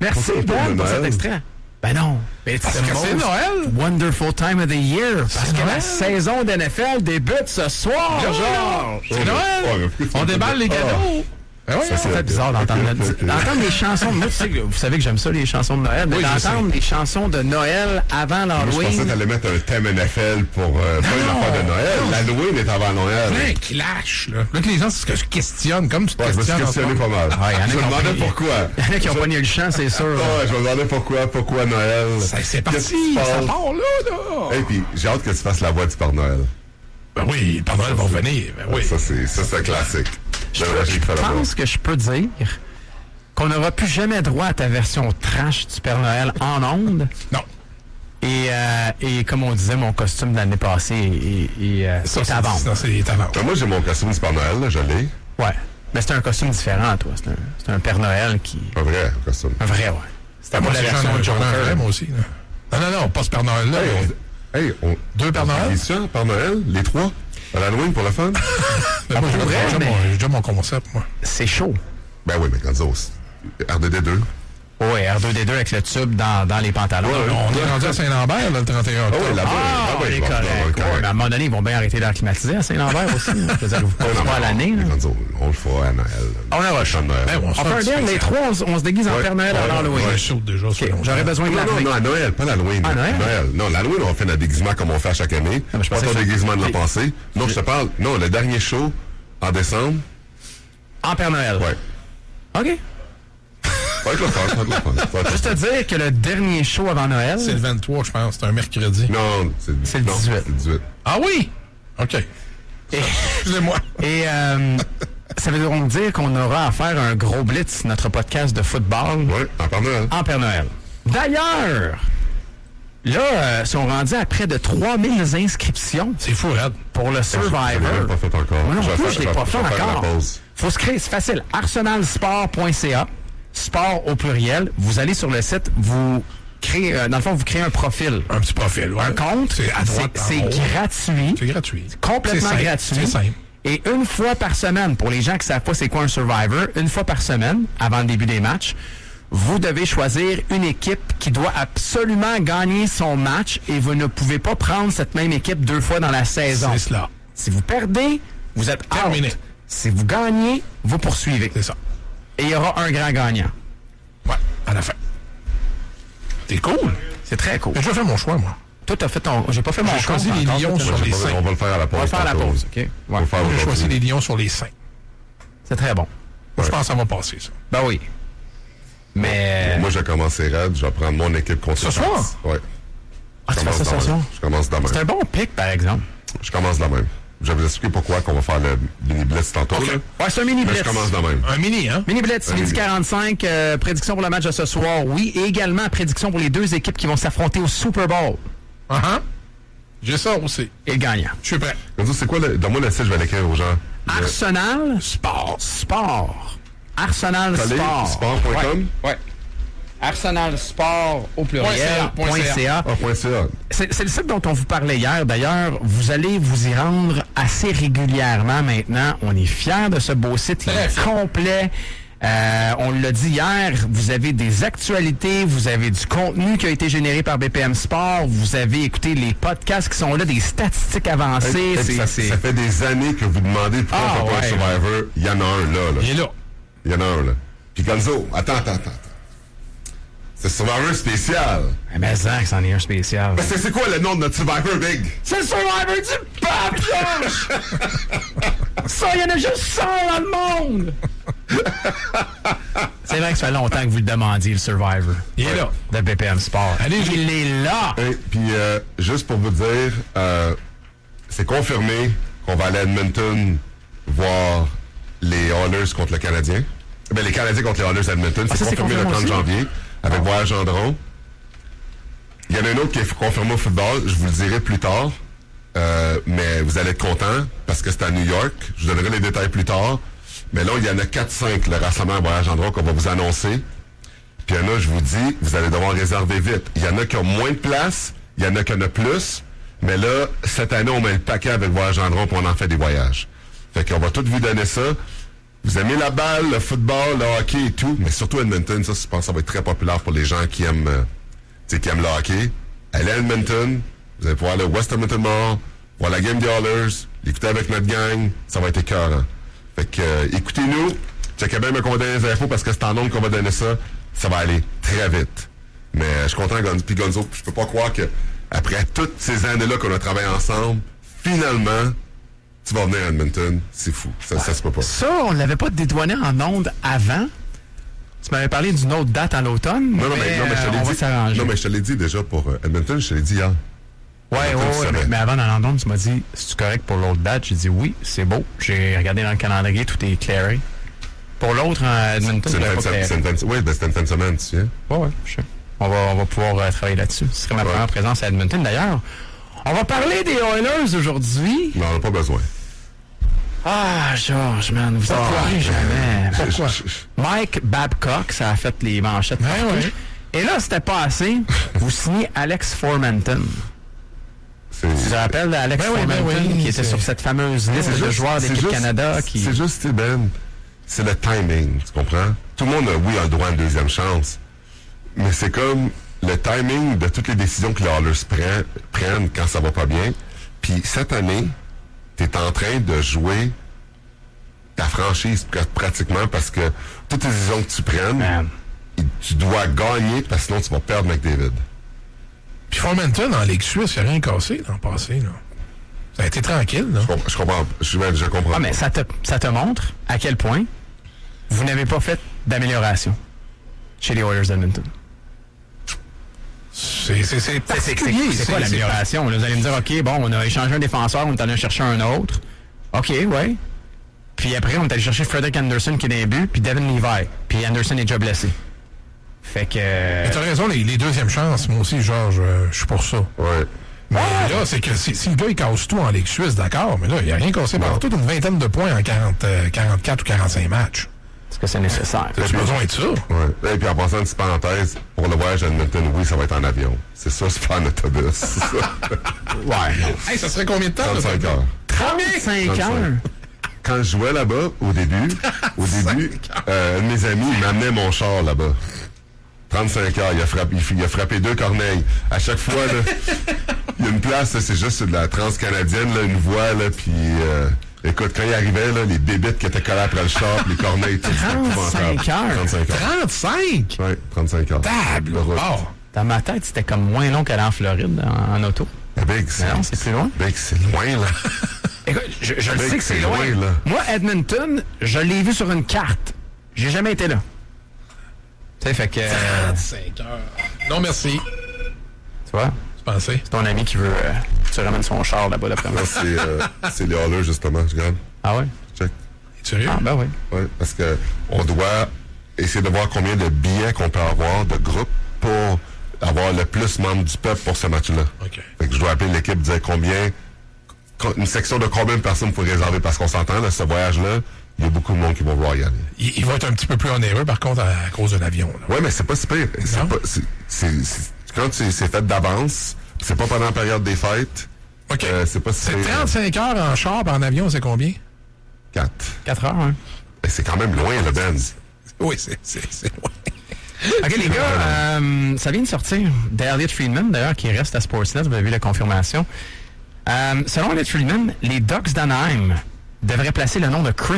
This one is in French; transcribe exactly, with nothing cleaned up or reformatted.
Merci, Dan, pour cet extrait. Ben non. It's Parce que c'est Noël. Wonderful time of the year. Parce que Noël. la saison d'N F L débute ce soir, genre. C'est Noël. On déballe les cadeaux. Ben oui, ça, c'est bizarre d'entendre, d'entendre des chansons. Moi, tu sais, vous savez que j'aime ça, les chansons de Noël, mais oui, d'entendre des chansons de Noël avant l'Halloween. Moi, je pensais que t'allais mettre un thème N F L pour euh, pas une affaire de Noël. L'Halloween est avant Noël. Plein qui lâche, là. Là que les gens se questionnent, comme tu te ouais, questionnes. Je me suis questionné pas mal. Ah, je me demandais pris... pourquoi. Il y en a qui ont pogné le champ, c'est sûr. Ouais, je me demandais pourquoi, pourquoi Noël. Ça, c'est parti, ça part là, là. Et puis, j'ai hâte que tu fasses la voix du Père Noël. Ben oui, le Père Noël va revenir. Ben oui. Ça, c'est, ça, c'est classique. Je, je pense que je peux dire qu'on n'aura plus jamais droit à ta version trash du Père Noël en ondes. Non. Et, euh, et comme on disait, mon costume de l'année passée est, est, est, ça, est à vendre. Ça, c'est à vendre. Ben, moi, j'ai mon costume du Père Noël, là, je l'ai. Ouais. Mais c'est un costume différent, toi. C'est un, c'est un Père Noël qui... Un vrai costume. Un vrai, ouais. C'était pas la version de Joker, moi aussi. Là. Non, non, non, pas ce Père Noël là. Hey, on, hey, on, Deux Père Noël? On ça, Père Noël, les trois, à l'Halloween pour le fun. Ben, moi, j'ai déjà, mais... déjà mon concept, moi. C'est chaud. Ben oui, mais quand R deux D deux. Oui, R deux D deux avec le tube dans, dans les pantalons. Ouais, on est rendu à Saint-Lambert, là, le trente et un octobre. Ah oui, là-bas. Ah, là-bas, c'est correct. Ouais, mais à un moment donné, ils vont bien arrêter d'aller climatiser à Saint-Lambert aussi. Je veux dire, vous ne pas à l'année. On le fera à Noël. On a rush. Ben, on, on fait un deal, les trois, on, on se déguise en ouais, Père Noël ouais, à l'Halloween. Ouais, chaud déjà. Okay. J'aurais besoin de non, non, non, à Noël, pas l'Halloween. À Noël? Noël. Non, l'Halloween, on fait notre déguisement comme on fait à chaque année. Ah, pas ton déguisement de l'an passé. Non, je te parle. Non, le dernier show, en décembre. En Père Noël? Ouais. OK. Ça va être le fun, ça va être le fun. Juste te dire que le dernier show avant Noël... C'est le vingt-trois, je pense. C'est un mercredi. Non, c'est, c'est le dix-huit. Non, c'est le dix-huit. Ah oui? OK. Et, excusez-moi. Et euh, ça veut donc dire qu'on aura à faire un gros blitz, notre podcast de football. Oui, en Père Noël. En Père Noël. D'ailleurs, là, euh, ils sont rendus à près de trois mille inscriptions. C'est fou, Red. Pour le Survivor. Je ne l'ai pas fait encore. Moi non je plus, je ne l'ai pas fait encore. Pause. Faut se créer, c'est facile. arsenal sport point c a, sport au pluriel. Vous allez sur le site, vous créez, euh, dans le fond, vous créez un profil. Un petit profil, ouais. Un compte. C'est à droite. C'est, c'est gratuit. C'est gratuit. Complètement c'est gratuit. C'est simple. Et une fois par semaine, pour les gens qui ne savent pas c'est quoi un Survivor, une fois par semaine, avant le début des matchs, vous devez choisir une équipe qui doit absolument gagner son match et vous ne pouvez pas prendre cette même équipe deux fois dans la saison. C'est cela. Si vous perdez, vous êtes terminé. Out. Si vous gagnez, vous poursuivez. C'est ça. Et il y aura un grand gagnant. Ouais, à la fin. C'est cool. C'est très cool. Mais je vais faire mon choix, moi. Toi, t'as fait ton... J'ai pas fait mon choix. J'ai choisi les lions sur les seins. On va le faire à la pause. On va le faire à la pause, OK? Ouais. J'ai choisi les lions sur les seins. C'est très bon. Moi, je pense que ça va passer, ça. Ben oui. Mais... Moi, je commence raide. Je vais prendre mon équipe contre Ce soir? Oui. Ah, tu fais ça ce soir? Je commence demain. C'est un bon pic, par exemple. Je commence demain. Je vais vous expliquer pourquoi qu'on va faire le mini blitz tantôt. Okay. Ouais, c'est un mini blitz. Mais je commence demain. Un mini, hein? Mini blitz, midi quarante-cinq, euh, prédiction pour le match de ce soir, oui. Et également, prédiction pour les deux équipes qui vont s'affronter au Super Bowl. Uh -huh. J'ai ça aussi. Et le gagnant. Je suis prêt. C'est quoi le... Donne-moi le site, je vais l'écrire aux gens. Arsenal Sport. Sport. Arsenal Collé, Sport. sport point com? Ouais. ouais. Arsenal Sport au pluriel. .ca. C'est, c'est le site dont on vous parlait hier. D'ailleurs, vous allez vous y rendre assez régulièrement maintenant. On est fiers de ce beau site. Il est complet. Euh, on l'a dit hier, vous avez des actualités, vous avez du contenu qui a été généré par B P M Sport, vous avez écouté les podcasts qui sont là, des statistiques avancées. Et, et c'est, ça, c'est... ça fait des années que vous demandez pourquoi ah, on fait ouais, pas un Survivor. Il y en a un là, là. Il est là. Il y en a un là. Puis Gonzo, attends, attends, attends. C'est Survivor spécial. Mais ça, que c'en est un spécial. Mais c'est, c'est quoi le nom de notre Survivor, Big? C'est le Survivor du papillonche! Ça, il y en a juste cent dans le monde! C'est vrai que ça fait longtemps que vous le demandiez, le Survivor. Il est ouais. là. De B P M Sport. Allez, il est là! Et puis, euh, juste pour vous dire, euh, c'est confirmé qu'on va aller à Edmonton voir les Oilers contre le Canadien. Ben, les Canadiens contre les Oilers d'Edmonton. Ah, c'est, ça, confirmé c'est le trente aussi? janvier avec oh. Voyage Gendron. Il y en a un autre qui est confirmé au football. Je vous le dirai plus tard. Euh, mais vous allez être contents parce que c'est à New York. Je vous donnerai les détails plus tard. Mais là, il y en a quatre cinq, le rassemblement à Voyage Gendron qu'on va vous annoncer. Puis il y en a, je vous dis, vous allez devoir réserver vite. Il y en a qui ont moins de place. Il y en a qui en ont plus. Mais là, cette année, on met le paquet avec Voyage Gendron puis on en fait des voyages. Fait qu'on va tout vous donner ça. Vous aimez la balle, le football, le hockey et tout, mais surtout Edmonton, ça, je pense que ça va être très populaire pour les gens qui aiment, euh, tu sais, qui aiment le hockey. Allez à Edmonton, vous allez pouvoir aller au West Edmonton Mall, voir la game des Oilers, l'écouter avec notre gang, ça va être écœurant. Fait que, euh, écoutez-nous, checkez bien me qu'on donne les infos parce que c'est en nombre qu'on va donner ça, ça va aller très vite. Mais euh, je suis content, Gonzo. Puis Gonzo, je peux pas croire que après toutes ces années-là qu'on a travaillé ensemble, finalement, tu vas venir à Edmonton. C'est fou. Ça, ouais. ça se peut pas. Ça, on ne l'avait pas dédouané en ondes avant. Tu m'avais parlé d'une autre date à l'automne. Non, non, mais, mais, non, mais je te l'ai euh, dit. Non, mais je te l'ai dit déjà pour euh, Edmonton, je te l'ai dit hier. Oui, oui, ouais, mais, mais avant dans l'onde, tu m'as dit, c'est-tu correct pour l'autre date? J'ai dit oui, c'est beau. J'ai regardé dans le calendrier, tout est éclairé. Pour l'autre, à Edmonton, c'est une fin de semaine. Oui, ben, c'était une fin de semaine, tu sais. Oui, oui, je sais. On va, on va pouvoir euh, travailler là-dessus. Ce serait ma ouais. première présence à Edmonton. D'ailleurs, on va parler des Oilers aujourd'hui. Non, on n'a pas besoin. Ah, Georges, man, vous en parlez jamais. Pourquoi? Mike Babcock, ça a fait les manchettes. Ouais, ouais. Et là, c'était pas assez. Vous signez Alex Formenton. Tu te rappelles d'Alex ben Formenton oui, ben oui, qui était sur cette fameuse liste de juste, joueurs d'équipe Canada qui... C'est juste, Ben, c'est le timing, tu comprends? Tout le monde, a, oui, a le droit à une deuxième chance. Mais c'est comme le timing de toutes les décisions que les Oilers prennent, prennent quand ça va pas bien. Puis cette année, tu es en train de jouer ta franchise pratiquement parce que toutes les décisions que tu prennes, Man. tu dois gagner parce que sinon tu vas perdre McDavid. Puis Formenton, en Ligue suisse, il n'y a rien cassé l'an passé. Là. Ça a été tranquille. Là. Je, comp- je comprends. Je, je comprends. Ah, mais ça te, ça te montre à quel point vous n'avez pas fait d'amélioration chez les Oilers d'Edmonton. C'est, c'est, c'est particulier. C'est, c'est, c'est quoi l'amélioration? Là, vous allez me dire, OK, bon, on a échangé un défenseur, on est allé chercher un autre. OK, ouais. Puis après, on est allé chercher Frederick Anderson qui est dans les buts, puis Devin Levi. Puis Anderson est déjà blessé. Fait que... Mais t'as raison, les, les deuxièmes chances, moi aussi, Georges, euh, je suis pour ça. Ouais. Mais ah, là, c'est que si, si le gars, il casse tout en Ligue suisse, d'accord, mais là, il n'y a rien cassé partout, une vingtaine de points en quarante, euh, quarante-quatre ou quarante-cinq matchs. Est-ce que c'est nécessaire? T'as besoin de ça? Ouais. Et puis en passant une petite parenthèse, pour le voyage à Edmonton, oui, ça va être en avion. C'est ça, c'est pas en autobus. C'est ça. Ouais. Hey, ça serait combien de temps? trente-cinq heures. trente-cinq heures? Quand je jouais là-bas, au début, au début, euh, un de mes amis, il m'amenait mon char là-bas. trente-cinq heures, il a frappé, il a frappé deux corneilles. À chaque fois, là, il y a une place, là, c'est juste de la transcanadienne, là, une voie, là, puis euh, écoute, quand il arrivait, là, les bébites qui étaient collées après le char, les corneilles, tout ça. trente-cinq heures? trente-cinq heures. trente-cinq? Oui, trente-cinq heures. Table! Oh. Dans ma tête, c'était comme moins long qu'aller en Floride, en, en auto. Mais Big, c'est, non, c'est plus loin. Big, c'est loin, là. Écoute, je, je le sais que c'est, c'est loin. loin là. Moi, Edmonton, je l'ai vu sur une carte. J'ai jamais été là. Tu sais, fait que... trente-cinq heures. Non, merci. Tu vois? Tu pensais? C'est ton ami qui veut... Euh, tu ramènes son char là-bas d'après-moi. Non, c'est, euh, c'est les Oilers, justement. Je regarde. Ah ouais? Check. Es-tu sérieux? Ah, ben oui. Oui, parce que on doit essayer de voir combien de billets qu'on peut avoir de groupe pour avoir le plus membres du peuple pour ce match-là. OK. Fait que je dois appeler l'équipe, dire combien... Une section de combien de personnes faut réserver, parce qu'on s'entend, là, ce voyage-là, il y a beaucoup de monde qui vont vouloir y aller. Il, il va être un petit peu plus onéreux, par contre, à, à cause de l'avion. Oui, mais c'est pas si pire. C'est pas, c'est, c'est, c'est, quand c'est, c'est fait d'avance, c'est pas pendant la période des fêtes. OK. Euh, c'est pas si c'est pire. trente-cinq heures en char, en avion, c'est combien? Quatre. Quatre heures, hein? Mais c'est quand même loin, le Ben. Oui, c'est, c'est, c'est loin. OK, les gars, euh, ça vient de sortir d'Elliot Friedman, d'ailleurs, qui reste à Sportsnet. Vous avez vu la confirmation. Euh, selon Elliot Friedman, les Ducks d'Anaheim devraient placer le nom de Chris